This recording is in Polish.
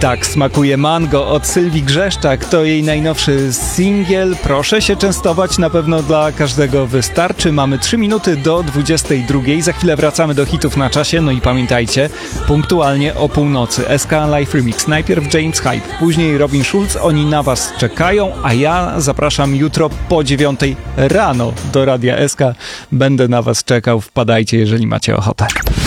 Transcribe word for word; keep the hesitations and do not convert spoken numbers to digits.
Tak smakuje mango od Sylwii Grzeszczak. To jej najnowszy singiel. Proszę się częstować, na pewno dla każdego wystarczy. Mamy trzy minuty do dwudziestej drugiej. Za chwilę wracamy do hitów na czasie. No i pamiętajcie, punktualnie o północy S K Live Remix. Najpierw James Hype, później Robin Schulz. Oni na was czekają, a ja zapraszam jutro po dziewiątej rano do Radia S K. Będę na was czekał. Wpadajcie, jeżeli macie ochotę.